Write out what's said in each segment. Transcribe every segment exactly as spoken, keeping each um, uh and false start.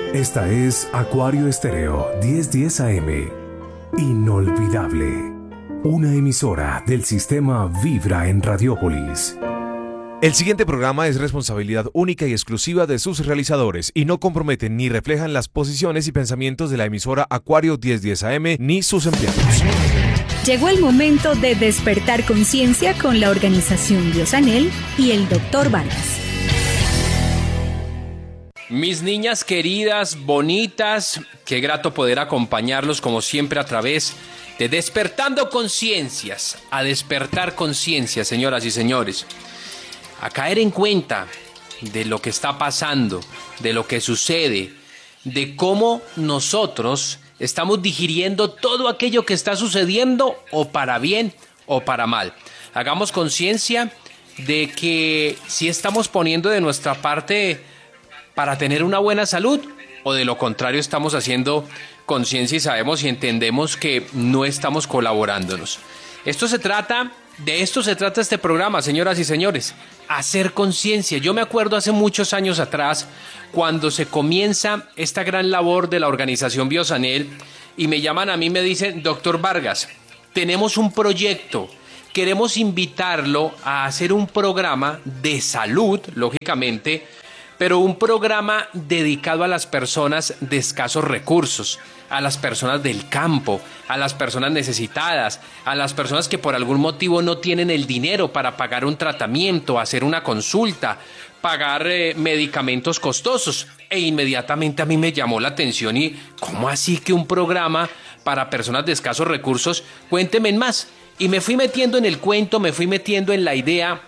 Esta es Acuario Estéreo diez diez A M. Inolvidable. Una emisora del sistema Vibra en Radiópolis. El siguiente programa es responsabilidad única y exclusiva de sus realizadores y no comprometen ni reflejan las posiciones y pensamientos de la emisora Acuario diez diez A M ni sus empleados. Llegó el momento de despertar conciencia con la organización Biosanel y el doctor Vargas. Mis niñas queridas, bonitas, qué grato poder acompañarlos como siempre a través de Despertando Conciencias, a despertar conciencias, señoras y señores, a caer en cuenta de lo que está pasando, de lo que sucede, de cómo nosotros estamos digiriendo todo aquello que está sucediendo o para bien o para mal. Hagamos conciencia de que si estamos poniendo de nuestra parte para tener una buena salud o de lo contrario estamos haciendo conciencia y sabemos y entendemos que no estamos colaborándonos. Esto se trata, de esto se trata este programa, señoras y señores, hacer conciencia. Yo me acuerdo hace muchos años atrás cuando se comienza esta gran labor de la organización Biosanel y me llaman a mí y me dicen, doctor Vargas, tenemos un proyecto, queremos invitarlo a hacer un programa de salud, lógicamente, pero un programa dedicado a las personas de escasos recursos, a las personas del campo, a las personas necesitadas, a las personas que por algún motivo no tienen el dinero para pagar un tratamiento, hacer una consulta, pagar eh, medicamentos costosos. E inmediatamente a mí me llamó la atención y ¿cómo así que un programa para personas de escasos recursos? Cuénteme más. Y me fui metiendo en el cuento, me fui metiendo en la idea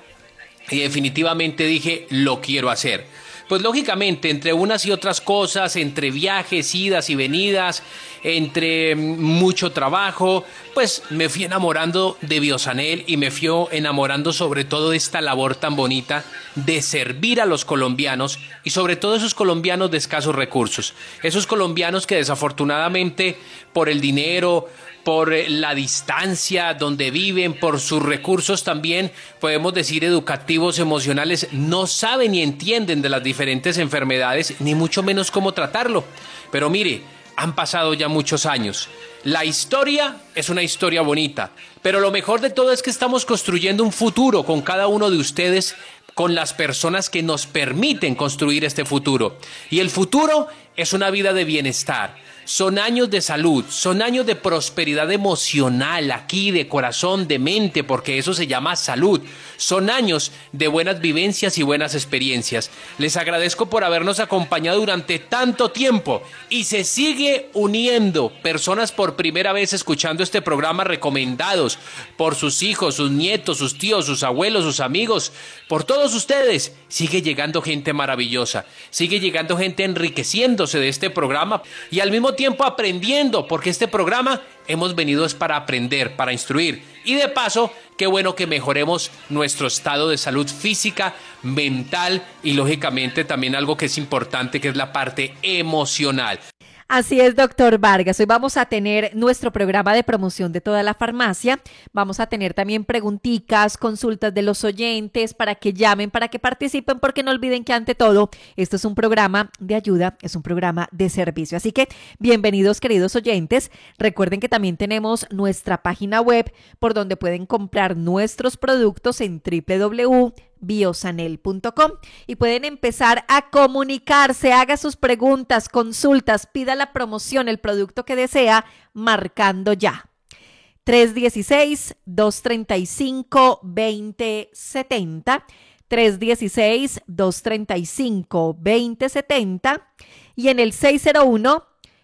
y definitivamente dije, lo quiero hacer. Pues lógicamente, entre unas y otras cosas, entre viajes, idas y venidas, entre mucho trabajo, pues me fui enamorando de Biosanel y me fui enamorando sobre todo de esta labor tan bonita de servir a los colombianos y sobre todo esos colombianos de escasos recursos. Esos colombianos que desafortunadamente por el dinero, por la distancia donde viven, por sus recursos también, podemos decir educativos, emocionales, no saben ni entienden de las diferentes enfermedades, ni mucho menos cómo tratarlo. Pero mire, han pasado ya muchos años. La historia es una historia bonita, pero lo mejor de todo es que estamos construyendo un futuro con cada uno de ustedes, con las personas que nos permiten construir este futuro. Y el futuro es una vida de bienestar. Son años de salud, son años de prosperidad emocional, aquí, de corazón, de mente, porque eso se llama salud. Son años de buenas vivencias y buenas experiencias. Les agradezco por habernos acompañado durante tanto tiempo y se sigue uniendo personas por primera vez escuchando este programa, recomendados por sus hijos, sus nietos, sus tíos, sus abuelos, sus amigos, por todos ustedes. Sigue llegando gente maravillosa, sigue llegando gente enriqueciéndose de este programa y al mismo tiempo aprendiendo, porque este programa hemos venido es para aprender, para instruir y de paso, qué bueno que mejoremos nuestro estado de salud física, mental y lógicamente también algo que es importante, que es la parte emocional. Así es, doctor Vargas. Hoy vamos a tener nuestro programa de promoción de toda la farmacia. Vamos a tener también preguntitas, consultas de los oyentes para que llamen, para que participen, porque no olviden que ante todo, esto es un programa de ayuda, es un programa de servicio. Así que bienvenidos, queridos oyentes. Recuerden que también tenemos nuestra página web por donde pueden comprar nuestros productos en doble u doble u doble u punto biosanel punto com y pueden empezar a comunicarse, haga sus preguntas, consultas, pida la promoción, el producto que desea, marcando ya. tres uno seis, dos tres cinco, dos cero siete cero, tres uno seis, dos tres cinco, dos cero siete cero y en el seis cero uno,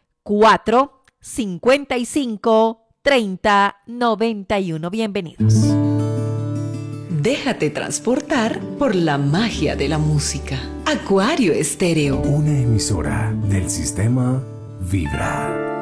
cuatro cinco cinco, tres cero nueve uno. Bienvenidos. Déjate transportar por la magia de la música. Acuario Estéreo. Una emisora del sistema Vibra.